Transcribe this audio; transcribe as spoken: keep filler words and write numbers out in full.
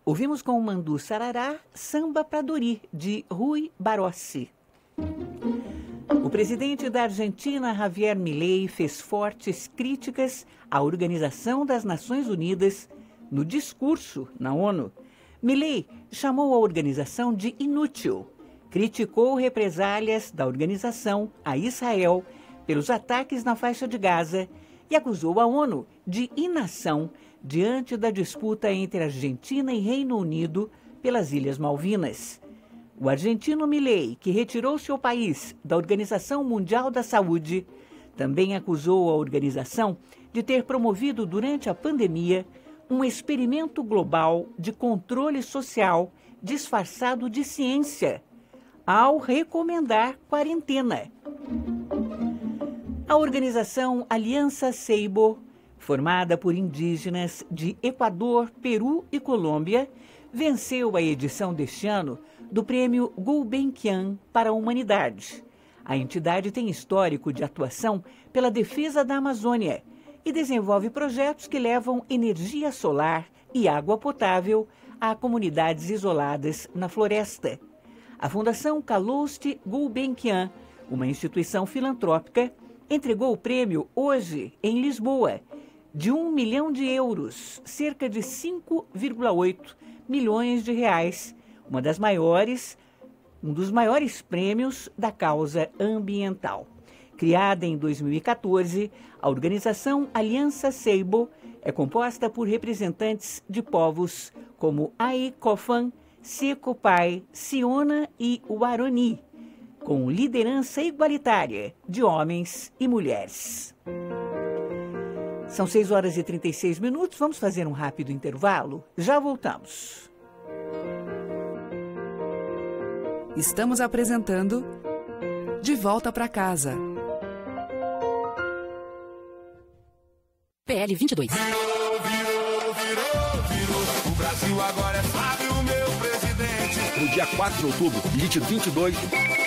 Ouvimos com o Mandu Sarará, Samba pra Dori, de Rui Barossi. O presidente da Argentina, Javier Milei, fez fortes críticas à Organização das Nações Unidas no discurso na ONU. Milei chamou a organização de inútil, criticou represálias da organização a Israel pelos ataques na faixa de Gaza e acusou a ONU de inação diante da disputa entre Argentina e Reino Unido pelas Ilhas Malvinas. O argentino Milei, que retirou seu país da Organização Mundial da Saúde, também acusou a organização de ter promovido durante a pandemia um experimento global de controle social disfarçado de ciência, ao recomendar quarentena. A organização Aliança Seibo, formada por indígenas de Equador, Peru e Colômbia, venceu a edição deste ano do Prêmio Gulbenkian para a Humanidade. A entidade tem histórico de atuação pela defesa da Amazônia e desenvolve projetos que levam energia solar e água potável a comunidades isoladas na floresta. A Fundação Calouste Gulbenkian, uma instituição filantrópica, entregou o prêmio hoje em Lisboa, de um milhão de euros, cerca de cinco vírgula oito milhões de reais, uma das maiores, um dos maiores prêmios da causa ambiental. Criada em dois mil e quatorze, a organização Aliança Seibo é composta por representantes de povos como Ai Cofan, Secopai, Siona e Uaroni, com liderança igualitária de homens e mulheres. São seis horas e trinta e seis minutos, vamos fazer um rápido intervalo? Já voltamos. Estamos apresentando De Volta para Casa. P L vinte e dois. Virou, virou, virou, virou. O Brasil agora é Fábio, meu presidente. No dia quatro de outubro, digite vinte e dois.